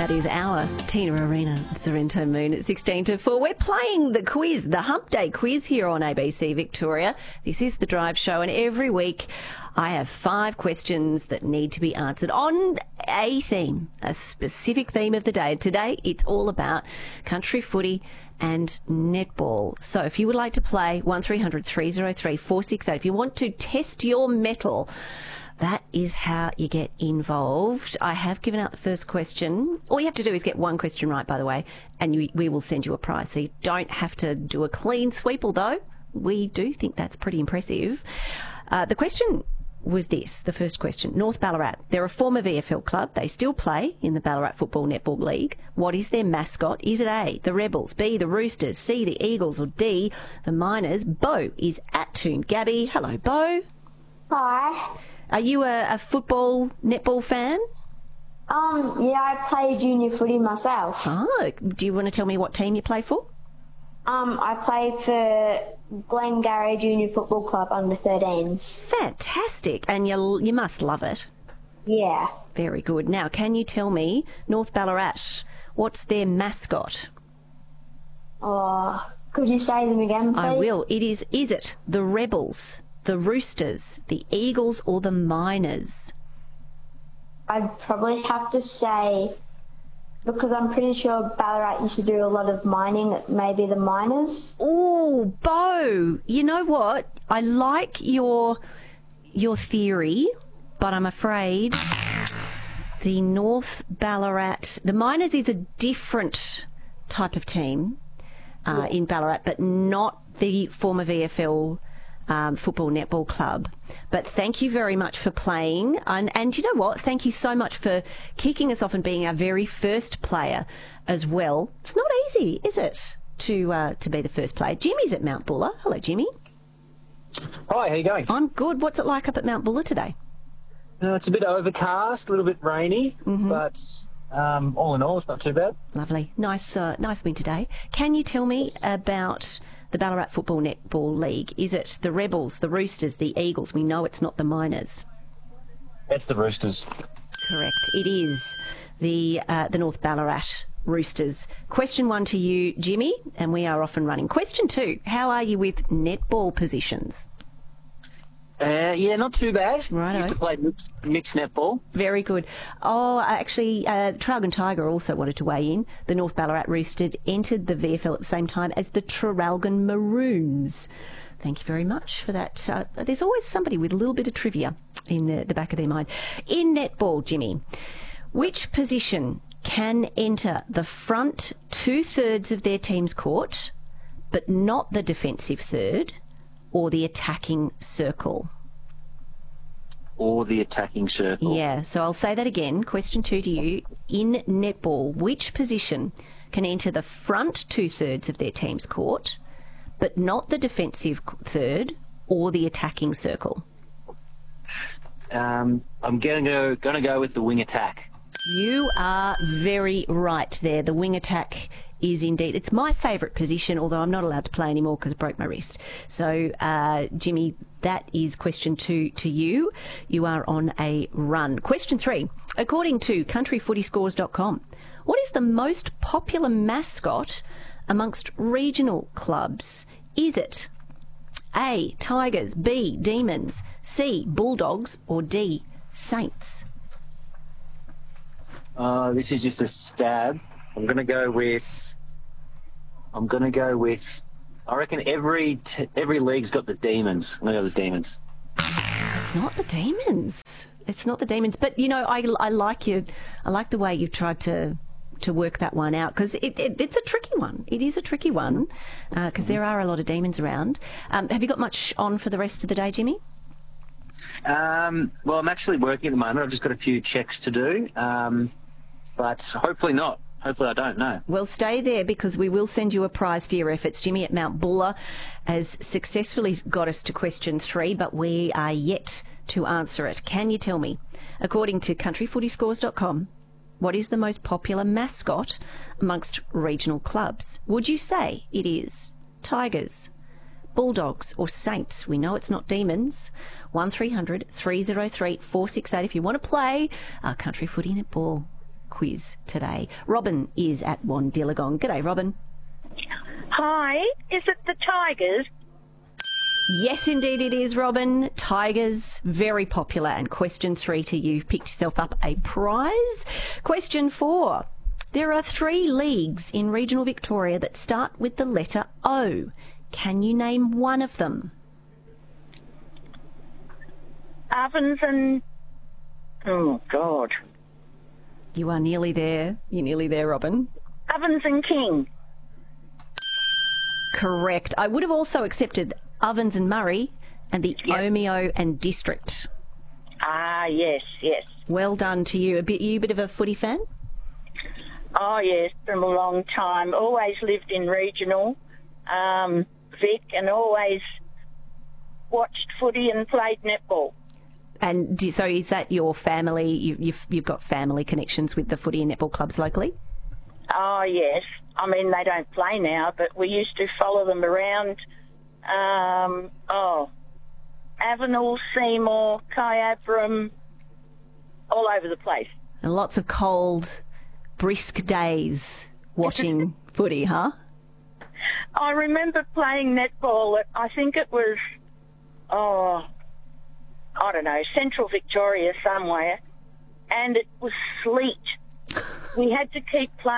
That is our Tina Arena, Sorrento Moon at 16 to 4. We're playing the quiz, the Hump Day quiz here on ABC Victoria. This is the Drive Show, and every week I have 5 questions that need to be answered on a theme, a specific theme of the day. Today it's all about country footy and netball. So if you would like to play, 1300 303 468. If you want to test your mettle, that is how you get involved. I have given out the first question. All you have to do is get one question right, by the way, and we will send you a prize. So you don't have to do a clean sweep, although we do think that's pretty impressive. The question was this, the first question. North Ballarat, they're a former VFL club. They still play in the Ballarat Football Netball League. What is their mascot? Is it A, the Rebels, B, the Roosters, C, the Eagles, or D, the Miners? Bo is at Toon Gabby. Hello, Bo. Hi. Are you a football, netball fan? Yeah, I play junior footy myself. Oh, do you want to tell me what team you play for? I play for Glengarry Junior Football Club under 13s. Fantastic. And you must love it. Yeah. Very good. Now, can you tell me, North Ballarat, what's their mascot? Could you say them again, please? I will. Is it the Rebels, the Roosters, the Eagles, or the Miners? I'd probably have to say, because I'm pretty sure Ballarat used to do a lot of mining, maybe the Miners. Oh, Bo, you know what? I like your theory, but I'm afraid the North Ballarat, the Miners is a different type of team in Ballarat, but not the former VFL Football Netball Club. But thank you very much for playing, and you know what, thank you so much for kicking us off and being our very first player as well. It's not easy, is it, to be the first player? Jimmy's at Mount Buller. Hello, Jimmy. Hi, how you going? I'm good. What's it like up at Mount Buller today? It's a bit overcast, a little bit rainy, but all in all, it's not too bad. Lovely. Nice winter day. Can you tell me about the Ballarat Football Netball League? Is it the Rebels, the Roosters, the Eagles? We know it's not the Miners. It's the Roosters. Correct. It is the North Ballarat Roosters. Question 1 to you, Jimmy, and we are off and running. Question 2, how are you with netball positions? Yeah, not too bad. Righto. Used to play mixed netball. Very good. Oh, actually, Traralgon Tiger also wanted to weigh in. The North Ballarat Roosters entered the VFL at the same time as the Traralgon Maroons. Thank you very much for that. There's always somebody with a little bit of trivia in the back of their mind. In netball, Jimmy, which position can enter the front 2/3 of their team's court, but not the defensive third or the attacking circle? Or the attacking circle. Yeah, so I'll say that again. Question 2 to you. In netball, which position can enter the front 2/3 of their team's court, but not the defensive third or the attacking circle? I'm going to go with the wing attack. You are very right there. The wing attack is indeed, it's my favourite position, although I'm not allowed to play anymore because I broke my wrist. So, Jimmy, that is question 2 to you. You are on a run. Question 3, according to countryfootyscores.com, what is the most popular mascot amongst regional clubs? Is it A, Tigers, B, Demons, C, Bulldogs, or D, Saints? This is just a stab. I'm going to go with. I reckon every league's got the Demons. I'm going to go with the Demons. It's not the Demons. It's not the Demons. But you know, I like you. I like the way you've tried to work that one out, because it's a tricky one. It is a tricky one because there are a lot of Demons around. Have you got much on for the rest of the day, Jimmy? Well, I'm actually working at the moment. I've just got a few checks to do, but hopefully not. Hopefully I don't know. Well, stay there because we will send you a prize for your efforts. Jimmy at Mount Buller has successfully got us to question 3, but we are yet to answer it. Can you tell me, according to countryfootyscores.com, what is the most popular mascot amongst regional clubs? Would you say it is Tigers, Bulldogs, or Saints? We know it's not Demons. 1300 303 468 if you want to play Country Footy Netball. quiz today. Robin is at Wandillagong. G'day, Robin. Hi, is it the Tigers? Yes, indeed it is, Robin. Tigers, very popular. And question 3 to you. You've picked yourself up a prize. Question 4. There are 3 leagues in regional Victoria that start with the letter O. Can you name one of them? Ovens and... Oh, God. You are nearly there. You're nearly there, Robin. Ovens and King. Correct. I would have also accepted Ovens and Murray and the Omeo and District. Ah, yes. Well done to you. You a bit of a footy fan? Oh, yes, from a long time. Always lived in regional, Vic, and always watched footy and played netball. And so is that your family? You've got family connections with the footy and netball clubs locally? Oh, yes. I mean, they don't play now, but we used to follow them around. Avenel, Seymour, Kyabram, all over the place. And lots of cold, brisk days watching footy, huh? I remember playing netball at, I think it was, I don't know, Central Victoria somewhere, and it was sleet. We had to keep playing.